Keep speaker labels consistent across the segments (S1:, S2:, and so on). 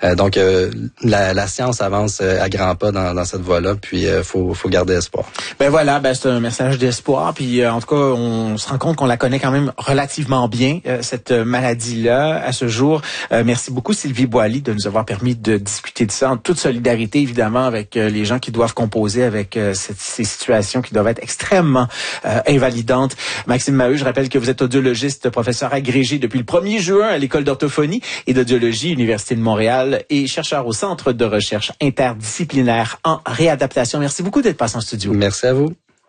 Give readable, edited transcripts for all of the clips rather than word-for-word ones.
S1: Donc, la science avance à grands pas dans cette voie-là, puis faut garder espoir.
S2: Ben voilà, c'est un message d'espoir, puis en tout cas, on se rend compte qu'on la connaît quand même relativement bien, cette maladie-là, à ce jour. Merci beaucoup, Sylvie Boily, de nous avoir permis de discuter de ça, en toute solidarité, évidemment, avec les gens qui doivent composer avec ces situations qui doivent être extrêmement invalidantes. Maxime Maheu, je rappelle que vous êtes audiologiste, professeur agrégé depuis le 1er juin à l'École d'orthophonie et d'audiologie, Université de Montréal, et chercheur au Centre de recherche interdisciplinaire en réadaptation. Merci beaucoup d'être passé en studio.
S1: Merci à vous.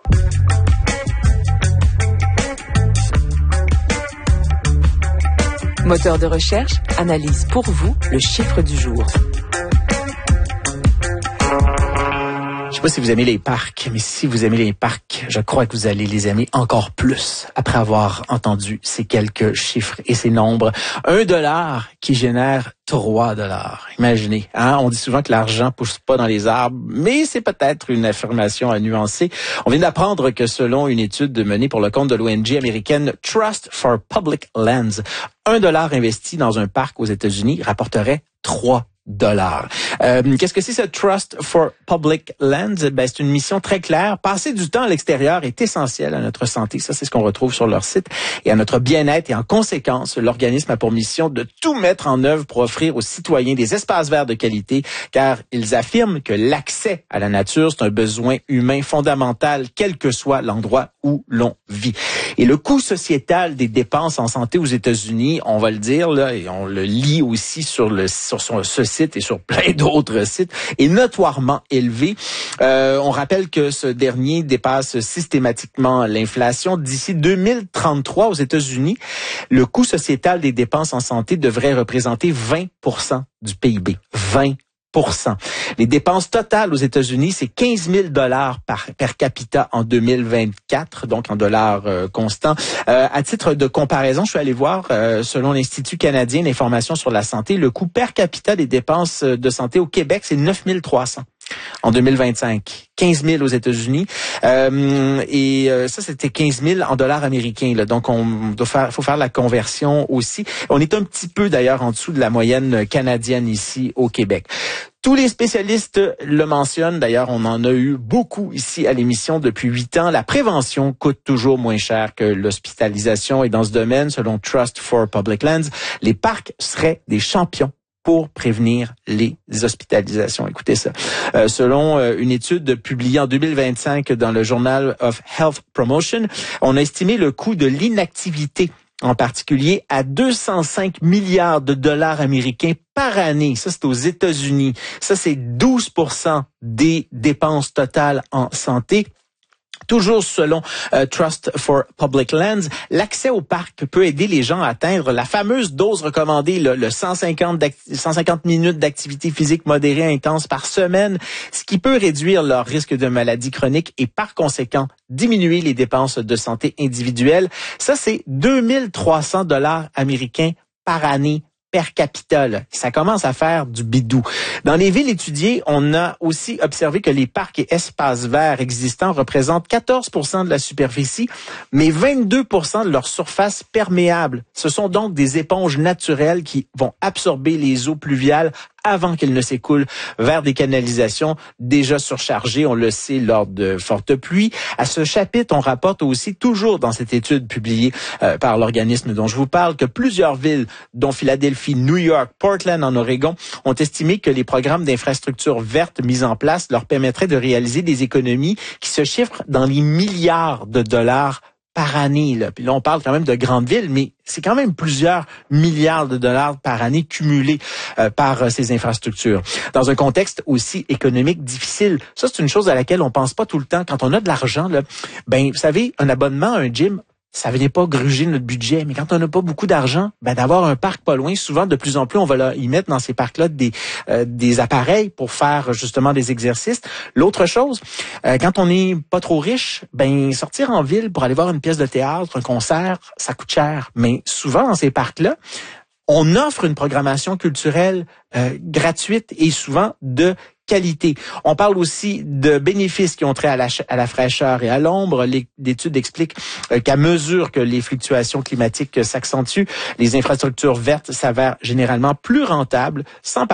S3: Moteur de recherche analyse pour vous le chiffre du jour.
S2: Je sais pas si vous aimez les parcs, mais si vous aimez les parcs, je crois que vous allez les aimer encore plus après avoir entendu ces quelques chiffres et ces nombres. $1 qui génère $3. Imaginez, hein? On dit souvent que l'argent pousse pas dans les arbres, mais c'est peut-être une affirmation à nuancer. On vient d'apprendre que selon une étude menée pour le compte de l'ONG américaine Trust for Public Lands, $1 investi dans un parc aux États-Unis rapporterait $3. Qu'est-ce que c'est ce Trust for Public Lands? C'est une mission très claire. Passer du temps à l'extérieur est essentiel à notre santé. Ça, c'est ce qu'on retrouve sur leur site. Et à notre bien-être. Et en conséquence, l'organisme a pour mission de tout mettre en œuvre pour offrir aux citoyens des espaces verts de qualité, car ils affirment que l'accès à la nature, c'est un besoin humain fondamental, quel que soit l'endroit où l'on vit. Et le coût sociétal des dépenses en santé aux États-Unis, on va le dire, là, et on le lit aussi sur ce site et sur plein d'autres sites, est notoirement élevé. On rappelle que ce dernier dépasse systématiquement l'inflation. D'ici 2033 aux États-Unis, le coût sociétal des dépenses en santé devrait représenter 20% du PIB. 20%. Les dépenses totales aux États-Unis, c'est 15 000 $ per capita en 2024, donc en dollars constants. À titre de comparaison, je suis allé voir, selon l'Institut canadien d'information sur la santé, le coût per capita des dépenses de santé au Québec, c'est 9 300 en 2025. 15 000 aux États-Unis. Ça, c'était 15 000 en dollars américains. Là. Donc, faut faire la conversion aussi. On est un petit peu, d'ailleurs, en dessous de la moyenne canadienne ici au Québec. Tous les spécialistes le mentionnent. D'ailleurs, on en a eu beaucoup ici à l'émission depuis 8 ans. La prévention coûte toujours moins cher que l'hospitalisation. Et dans ce domaine, selon Trust for Public Lands, les parcs seraient des champions pour prévenir les hospitalisations. Écoutez ça. Selon une étude publiée en 2025 dans le Journal of Health Promotion, on a estimé le coût de l'inactivité en particulier à 205 milliards de dollars américains par année. Ça, c'est aux États-Unis. Ça, c'est 12% des dépenses totales en santé. Toujours selon Trust for Public Lands, l'accès au parc peut aider les gens à atteindre la fameuse dose recommandée, le 150 minutes d'activité physique modérée intense par semaine, ce qui peut réduire leur risque de maladie chronique et par conséquent diminuer les dépenses de santé individuelles. Ça, c'est 2300 $ américains par année per capita. Là. Ça commence à faire du bidou. Dans les villes étudiées, on a aussi observé que les parcs et espaces verts existants représentent 14% de la superficie, mais 22% de leur surface perméable. Ce sont donc des éponges naturelles qui vont absorber les eaux pluviales avant qu'elles ne s'écoulent vers des canalisations déjà surchargées, on le sait, lors de fortes pluies. À ce chapitre, on rapporte aussi, toujours dans cette étude publiée par l'organisme dont je vous parle, que plusieurs villes, dont Philadelphie, New York, Portland en Oregon, ont estimé que les programmes d'infrastructures vertes mis en place leur permettraient de réaliser des économies qui se chiffrent dans les milliards de dollars par année. Là. Puis là, on parle quand même de grandes villes, mais c'est quand même plusieurs milliards de dollars par année cumulés par ces infrastructures. Dans un contexte aussi économique difficile, ça, c'est une chose à laquelle on pense pas tout le temps. Quand on a de l'argent, là, vous savez, un abonnement à un gym, ça venait pas gruger notre budget, mais quand on n'a pas beaucoup d'argent, d'avoir un parc pas loin, souvent de plus en plus, on va y mettre dans ces parcs-là des appareils pour faire justement des exercices. L'autre chose, quand on n'est pas trop riche, sortir en ville pour aller voir une pièce de théâtre, un concert, ça coûte cher. Mais souvent dans ces parcs-là, on offre une programmation culturelle gratuite et souvent de qualité. On parle aussi de bénéfices qui ont trait à la fraîcheur et à l'ombre. L'étude explique qu'à mesure que les fluctuations climatiques s'accentuent, les infrastructures vertes s'avèrent généralement plus rentables, sans